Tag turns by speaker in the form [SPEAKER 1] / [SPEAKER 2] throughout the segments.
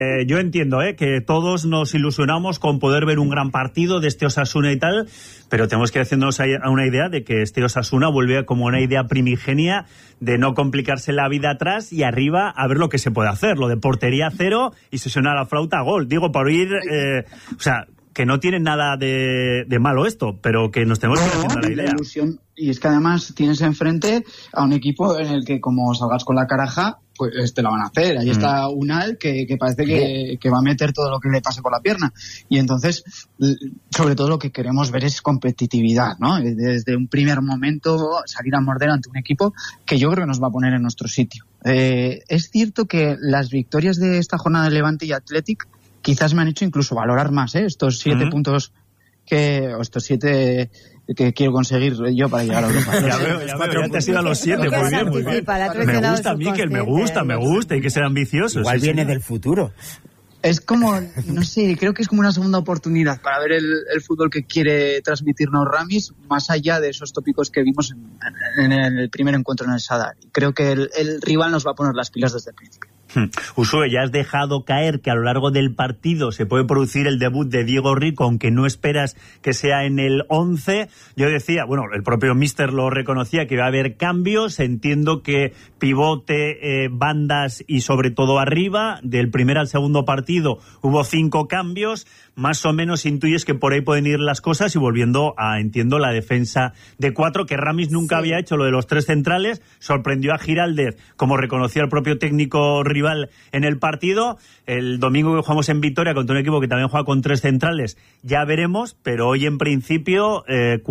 [SPEAKER 1] Yo entiendo que todos nos ilusionamos con poder ver un gran partido de este Osasuna y tal, pero tenemos que hacernos a una idea de que este Osasuna vuelve como una idea primigenia de no complicarse la vida atrás y arriba a ver lo que se puede hacer, lo de portería cero y se suena la flauta a gol. Digo, para oír, o sea, que no tiene nada de malo esto, pero que nos tenemos que ir haciendo la idea.
[SPEAKER 2] Y es que además tienes enfrente a un equipo en el que como salgas con la caraja, pues te la van a hacer. Ahí está Unal que parece que va a meter todo lo que le pase por la pierna. Y entonces, sobre todo lo que queremos ver es competitividad, ¿no? Desde un primer momento salir a morder ante un equipo que yo creo que nos va a poner en nuestro sitio. Es cierto que las victorias de esta jornada de Levante y Athletic quizás me han hecho incluso valorar más estos 7 puntos estos 7 que quiero conseguir yo para llegar a Europa.
[SPEAKER 1] ya te has ido a los 7, muy bien, muy bien. Me gusta, Mikel, me gusta, hay que ser ambicioso.
[SPEAKER 3] Igual viene del futuro.
[SPEAKER 2] Es como, no sé, creo que es como una segunda oportunidad para ver el fútbol que quiere transmitirnos Ramis, más allá de esos tópicos que vimos en el primer encuentro en el Sadar. Creo que el rival nos va a poner las pilas desde el principio.
[SPEAKER 1] Usue, ya has dejado caer que a lo largo del partido se puede producir el debut de Diego Rico, aunque no esperas que sea en el 11. Yo decía, bueno, el propio míster lo reconocía, que va a haber cambios. Entiendo que pivote, bandas y sobre todo arriba. Del primer al segundo partido hubo 5 cambios. Más o menos intuyes que por ahí pueden ir las cosas, y volviendo a, entiendo, la defensa de 4, que Ramis nunca había hecho lo de los 3 centrales. Sorprendió a Giraldez, como reconocía el propio técnico rival en el partido. El domingo que jugamos en Vitoria contra un equipo que también juega con 3 centrales, ya veremos, pero hoy en principio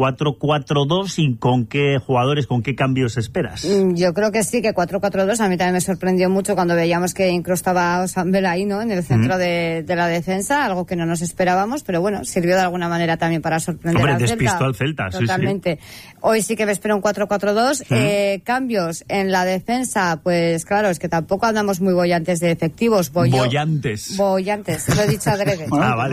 [SPEAKER 1] 4-4-2. ¿Y con qué jugadores, con qué cambios esperas?
[SPEAKER 4] Yo creo que sí, que 4-4-2. A mí también me sorprendió mucho cuando veíamos que incrustaba Osambel ahí, ¿no?, en el centro de la defensa, algo que no nos esperábamos, pero bueno, sirvió de alguna manera también para sorprender al Celta.
[SPEAKER 1] Despistó al Celta,
[SPEAKER 4] totalmente. Sí. Hoy sí que me espero un 4-4-2. Cambios en la defensa, pues claro, es que tampoco andamos muy bollantes de efectivos. Bollantes, lo he dicho adrede.
[SPEAKER 1] Vale.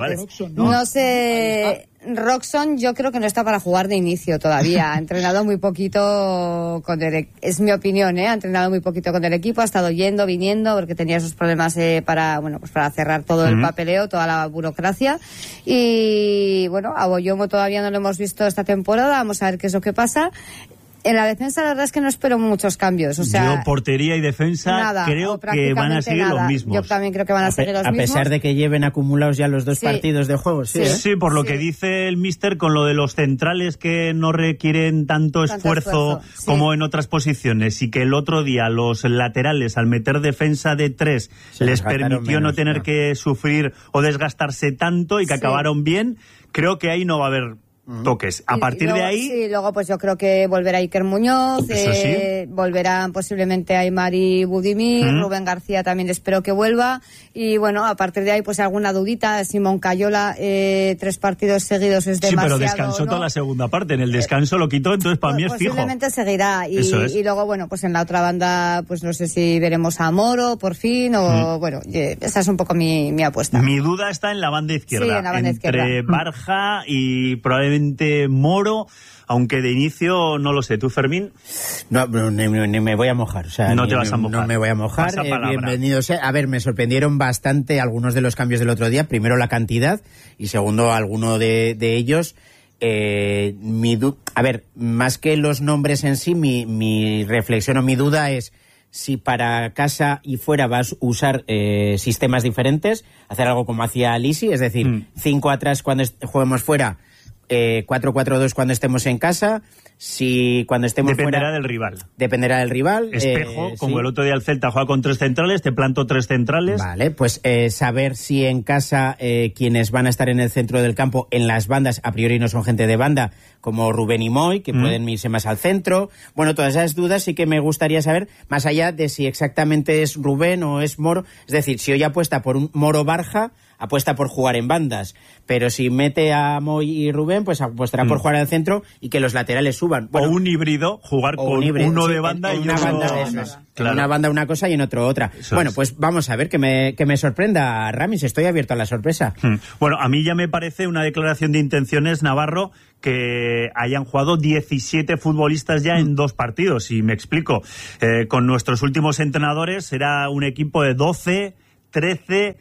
[SPEAKER 4] No sé... Roxon yo creo que no está para jugar de inicio todavía. Ha entrenado muy poquito es mi opinión, ha entrenado muy poquito con el equipo, ha estado yendo, viniendo, porque tenía esos problemas para cerrar todo el papeleo, toda la burocracia. Y bueno, a Boyomo todavía no lo hemos visto esta temporada, vamos a ver qué es lo que pasa. En la defensa la verdad es que no espero muchos cambios. O sea,
[SPEAKER 1] yo portería y defensa creo que van a seguir los mismos.
[SPEAKER 4] Yo también creo que van a seguir los mismos.
[SPEAKER 3] A pesar de que lleven acumulados ya los 2 partidos de juego.
[SPEAKER 1] Sí, por lo que dice el míster, con lo de los centrales que no requieren tanto esfuerzo como en otras posiciones, y que el otro día los laterales, al meter defensa de 3, les permitió no tener que sufrir o desgastarse tanto, y que acabaron bien. Creo que ahí no va a haber toques. A partir
[SPEAKER 4] luego,
[SPEAKER 1] de ahí...
[SPEAKER 4] Sí, luego pues yo creo que volverá Iker Muñoz, volverán posiblemente Aimar y Budimir, Rubén García también espero que vuelva, y bueno, a partir de ahí pues alguna dudita. Simón Cayola, 3 partidos seguidos es demasiado.
[SPEAKER 1] Sí, pero descansó toda la segunda parte, en el descanso lo quitó, entonces para mí es fijo.
[SPEAKER 4] Posiblemente seguirá, y luego bueno, pues en la otra banda pues no sé si veremos a Moro por fin, o bueno, esa es un poco mi apuesta.
[SPEAKER 1] Mi duda está en la banda izquierda,
[SPEAKER 4] sí, en la banda
[SPEAKER 1] entre Barja y probablemente Moro, aunque de inicio no lo sé. ¿Tú, Fermín?
[SPEAKER 3] No, ni me voy a mojar. O sea,
[SPEAKER 1] no te vas a mojar.
[SPEAKER 3] No me voy a mojar. Bienvenidos. A ver, me sorprendieron bastante algunos de los cambios del otro día. Primero, la cantidad, y segundo, alguno de ellos. A ver, más que los nombres en sí, mi reflexión o mi duda es si para casa y fuera vas a usar sistemas diferentes, hacer algo como hacía Lisi, es decir, 5 atrás cuando juguemos fuera, 4-4-2 cuando estemos en casa. Si cuando estemos
[SPEAKER 1] dependerá
[SPEAKER 3] fuera,
[SPEAKER 1] del rival.
[SPEAKER 3] Dependerá del rival.
[SPEAKER 1] Espejo, como el otro día el Celta juega con 3 centrales, te planto 3 centrales.
[SPEAKER 3] Vale, pues saber si en casa quienes van a estar en el centro del campo, en las bandas, a priori no son gente de banda, como Rubén y Moy, que pueden irse más al centro. Bueno, todas esas dudas sí que me gustaría saber, más allá de si exactamente es Rubén o es Moro. Es decir, si hoy apuesta por un Moro Barja, apuesta por jugar en bandas, pero si mete a Moy y Rubén, pues apostará por jugar al centro y que los laterales suban.
[SPEAKER 1] Bueno, o un híbrido, jugar con uno de banda y
[SPEAKER 3] una banda de esos. Claro. En una banda una cosa y en otro otra. Eso bueno, pues vamos a ver, que me sorprenda Ramis, estoy abierto a la sorpresa.
[SPEAKER 1] Bueno, a mí ya me parece una declaración de intenciones, Navarro, que hayan jugado 17 futbolistas ya en 2 partidos, y me explico. Con nuestros últimos entrenadores era un equipo de 12, 13,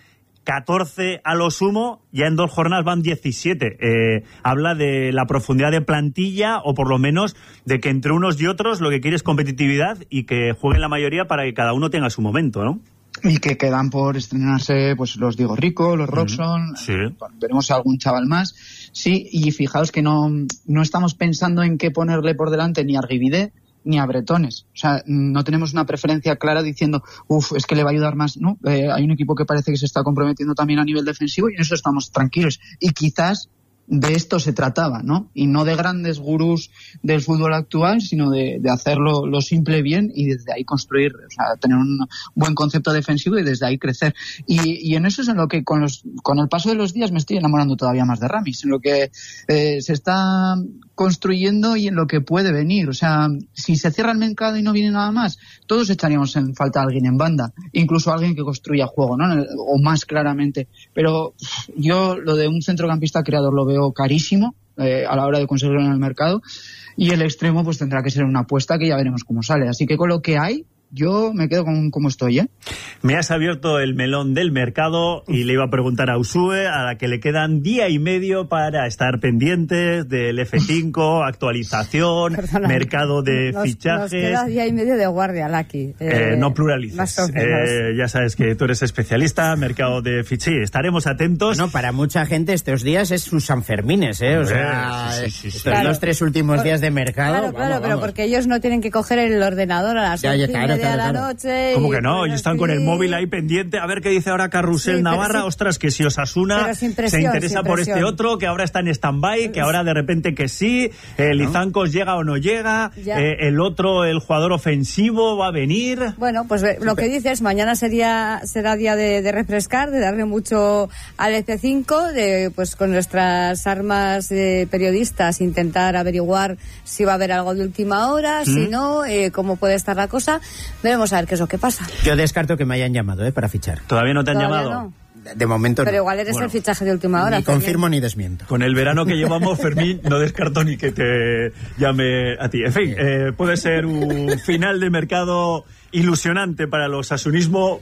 [SPEAKER 1] 14 a lo sumo, ya en 2 jornadas van 17. Habla de la profundidad de plantilla, o por lo menos de que entre unos y otros lo que quiere es competitividad y que jueguen la mayoría para que cada uno tenga su momento, ¿no?
[SPEAKER 2] Y que quedan por estrenarse pues los Diego Rico, los Roxon,
[SPEAKER 1] sí.
[SPEAKER 2] Veremos a algún chaval más. Sí, y fijaos que no estamos pensando en qué ponerle por delante ni a Arguibide ni a Bretones. O sea, no tenemos una preferencia clara diciendo, es que le va a ayudar más. No, hay un equipo que parece que se está comprometiendo también a nivel defensivo y en eso estamos tranquilos. Y quizás de esto se trataba, ¿no? Y no de grandes gurús del fútbol actual, sino de hacerlo lo simple bien y desde ahí construir, o sea, tener un buen concepto defensivo y desde ahí crecer. Y en eso es en lo que con el paso de los días me estoy enamorando todavía más de Ramis, en lo que se está construyendo y en lo que puede venir. O sea, si se cierra el mercado y no viene nada más, todos echaríamos en falta a alguien en banda, incluso a alguien que construya juego, ¿no? O más claramente. Pero yo lo de un centrocampista creador lo veo carísimo a la hora de conseguirlo en el mercado, y el extremo pues tendrá que ser una apuesta que ya veremos cómo sale. Así que con lo que hay, yo me quedo con como estoy, ¿eh?
[SPEAKER 1] Me has abierto el melón del mercado y le iba a preguntar a Usue, a la que le quedan día y medio para estar pendientes del F5, actualización, Perdona, mercado de fichajes. Nos
[SPEAKER 4] queda día y medio de guardia, Laki.
[SPEAKER 1] No pluralices. Ya sabes que tú eres especialista, mercado de fichajes. Sí, estaremos atentos.
[SPEAKER 3] Bueno, para mucha gente estos días es sus Sanfermines, ¿eh? O sea, sí. Claro. Los 3 últimos días de mercado.
[SPEAKER 4] Claro, pero porque ellos no tienen que coger el ordenador a las 8:30 de la noche.
[SPEAKER 1] ¿Cómo que no? Y están con el móvil ahí pendiente a ver qué dice ahora Carrusel Navarra. Ostras, que si Osasuna se interesa por este otro, que ahora está en stand-by, que ahora de repente que sí, Lizancos llega o no llega, el otro, el jugador ofensivo va a venir.
[SPEAKER 4] Bueno, pues lo que dices, mañana será día de refrescar, de darle mucho al F5, pues con nuestras armas periodistas intentar averiguar si va a haber algo de última hora, si no, cómo puede estar la cosa. Veremos a ver qué es lo que pasa.
[SPEAKER 3] Yo descarto que me hayan llamado para fichar.
[SPEAKER 1] ¿Todavía no te han llamado?
[SPEAKER 4] No.
[SPEAKER 3] De momento
[SPEAKER 4] pero igual eres el fichaje de última hora.
[SPEAKER 3] Ni confirmo ni desmiento.
[SPEAKER 1] Con el verano que llevamos, Fermín, no descarto ni que te llame a ti. En fin, puede ser un final de mercado ilusionante para el osasunismo.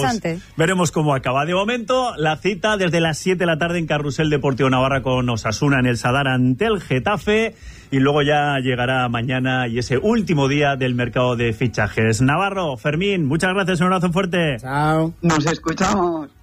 [SPEAKER 1] Veremos cómo acaba. De momento, la cita desde las 7 de la tarde en Carrusel Deportivo Navarra con Osasuna en el Sadar ante el Getafe. Y luego ya llegará mañana y ese último día del mercado de fichajes. Navarro, Fermín, muchas gracias, un abrazo fuerte.
[SPEAKER 3] Chao.
[SPEAKER 2] Nos escuchamos.